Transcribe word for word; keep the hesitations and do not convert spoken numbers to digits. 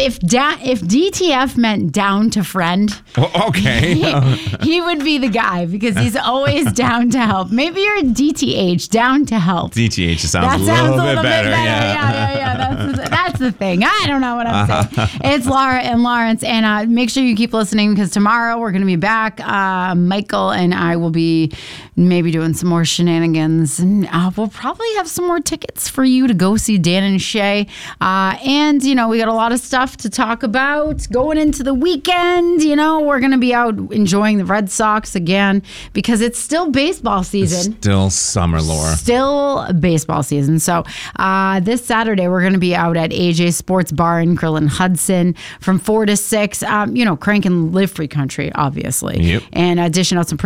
if da- if D T F meant down to friend, Oh, okay. he, he would be the guy because he's always down to help. Maybe you're D T H, down to help. D T H sounds, That a, sounds little a little bit better. bit better. Yeah. Yeah, yeah, yeah. That's the, that's the thing. I don't know what I'm saying. It's Laura and Lawrence, and uh, make sure you keep listening because tomorrow we're going to be back. Uh, Michael and I will be maybe doing some more shenanigans, and uh, we'll probably have some more tickets for you to go see Dan and Shay. Uh, and you know, we got a lot of stuff to talk about going into the weekend. You know, we're going to be out enjoying the Red Sox again because it's still baseball season. Still summer, Laura. Still baseball season. So uh, this Saturday, we're going to be out at A J Sports Bar and Grill in Hudson from four to six. Um, you know, cranking Live Free Country, obviously. Yep. And uh, dishing out some pretty